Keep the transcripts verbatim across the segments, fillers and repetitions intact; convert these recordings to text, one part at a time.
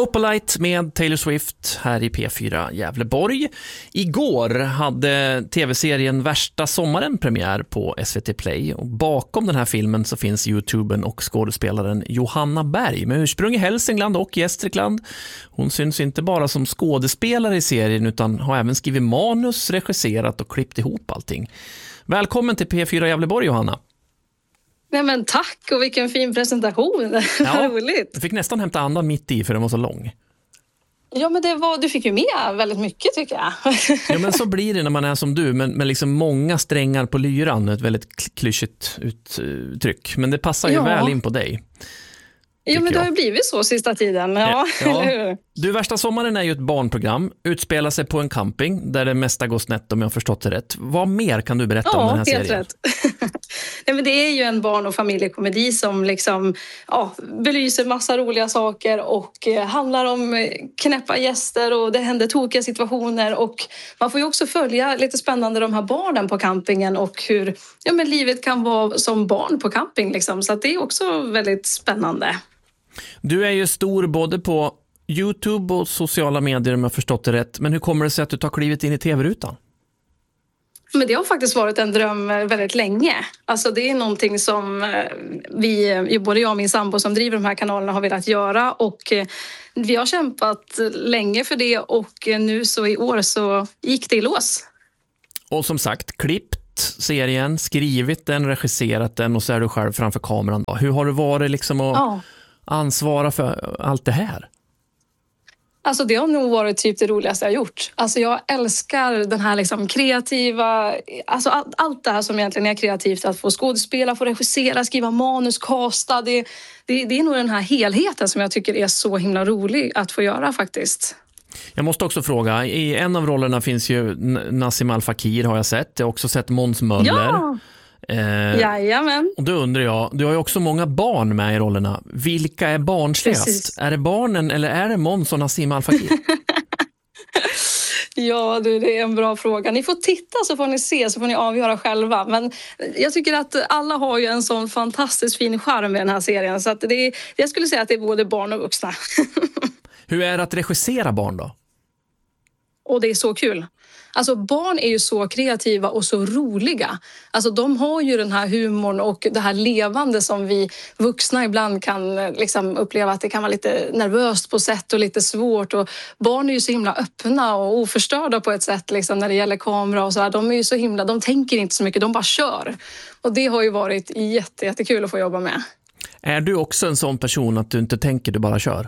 Opalite med Taylor Swift här i P fyra Gävleborg. Igår hade tv-serien Värsta sommaren premiär på S V T Play. Och bakom den här filmen så finns YouTubern och skådespelaren Johanna Berg med ursprung i Hälsingland och Gästrikland. Hon syns inte bara som skådespelare i serien utan har även skrivit manus, regisserat och klippt ihop allting. Välkommen till P fyra Gävleborg, Johanna. Nej men tack, och vilken fin presentation. Ja, roligt. Jag fick nästan hämta andan mitt i för den var så lång. Ja, men det var, du fick ju med väldigt mycket tycker jag. Ja, men så blir det när man är som du, men med liksom många strängar på lyran, ett väldigt klyschigt uttryck. Men det passar ju ja. väl in på dig. Ja, men det har ju blivit så sista tiden. Ja, ja. Eller hur? Du, Värsta sommaren är ju ett barnprogram. Utspelar sig på en camping där det mesta går snett, om jag har förstått det rätt. Vad mer kan du berätta ja, om den här helt serien? Rätt. Nej, men det är ju en barn- och familjekomedi som liksom, ja, belyser massa roliga saker och eh, handlar om knäppa gäster och det händer tokiga situationer. Och man får ju också följa lite spännande de här barnen på campingen och hur ja, men livet kan vara som barn på camping. Liksom. Så att det är också väldigt spännande. Du är ju stor både på YouTube och sociala medier, om jag har förstått det rätt. Men hur kommer det sig att du tar klivet in i tv-rutan? Men det har faktiskt varit en dröm väldigt länge. Alltså det är någonting som vi, både jag och min sambo som driver de här kanalerna har velat göra. Och vi har kämpat länge för det och nu så i år så gick det i lås. Och som sagt, klippt serien, skrivit den, regisserat den och så är du själv framför kameran. Hur har det varit liksom att ja. ansvara för allt det här? Alltså det har nog varit typ det roligaste jag gjort. Alltså jag älskar den här liksom kreativa, alltså allt, allt det här som egentligen är kreativt. Att få skådespela, få regissera, skriva manus, kasta. Det, det, det är nog den här helheten som jag tycker är så himla rolig att få göra faktiskt. Jag måste också fråga, i en av rollerna finns ju Nassim Al Fakir har jag sett. Jag har också sett Måns Möller. Ja! Eh, Jajamän. Och då undrar jag, du har ju också många barn med i rollerna. Vilka är barnsligast? Precis. Är det barnen eller är det Måns och Nassim Al Fakir? Ja, du, det är en bra fråga. Ni får titta så får ni se, så får ni avgöra själva. Men jag tycker att alla har ju en sån fantastiskt fin charm med den här serien. Så att det är, jag skulle säga att det är både barn och vuxna. Hur är det att regissera barn då? Och det är så kul. Alltså barn är ju så kreativa och så roliga. Alltså de har ju den här humorn och det här levande som vi vuxna ibland kan liksom uppleva att det kan vara lite nervöst på sätt och lite svårt. Och barn är ju så himla öppna och oförstörda på ett sätt liksom när det gäller kamera och så här. De är ju så himla, de tänker inte så mycket, de bara kör. Och det har ju varit jätte, jättekul att få jobba med. Är du också en sån person att du inte tänker, du bara kör?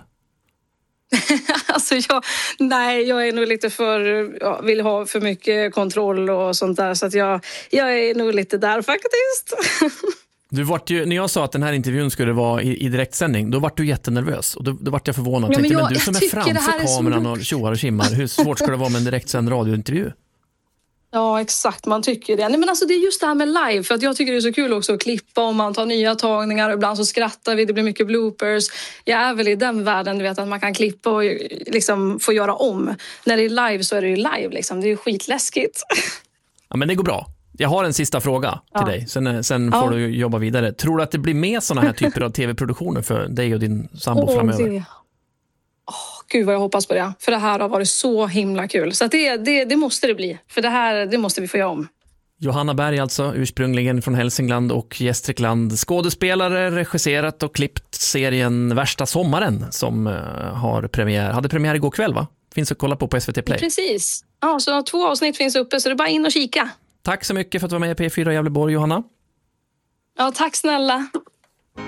Alltså jag, nej, jag är nog lite för, ja, vill ha för mycket kontroll och sånt där. Så att jag, jag är nog lite där faktiskt. Du vart ju, när jag sa att den här intervjun skulle vara i, i direktsändning, då vart du jättenervös. Och då, då vart jag förvånad. Ja, men tänkte, jag, men du som är framför kameran och tjoar och kimmar, hur svårt ska det vara med en direktsänd radiointervju? Ja, exakt. Man tycker det. Nej, men alltså det är just det här med live. För att jag tycker det är så kul också att klippa om man tar nya tagningar. Och ibland så skrattar vi, det blir mycket bloopers. Jag är väl i den världen, du vet, att man kan klippa och liksom få göra om. När det är live så är det ju live liksom. Det är ju skitläskigt. Ja, men det går bra. Jag har en sista fråga till ja. dig. Sen, sen får ja. du jobba vidare. Tror du att det blir mer sådana här typer av tv-produktioner för dig och din sambo oh, framöver? Det... Oh, gud vad jag hoppas på det. För det här har varit så himla kul. Så att det, det, det måste det bli. För det här det måste vi få göra om. Johanna Berg alltså, ursprungligen från Hälsingland och Gästrikland. Skådespelare, regisserat och klippt serien Värsta sommaren som uh, har premiär. Hade premiär igår kväll, va? Finns att kolla på på S V T Play. Precis. Ja, så två avsnitt finns uppe så det är bara in och kika. Tack så mycket för att du var med i P fyra Gävleborg, Johanna. Ja, tack snälla.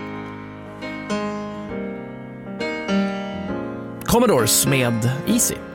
Commodores med Easy.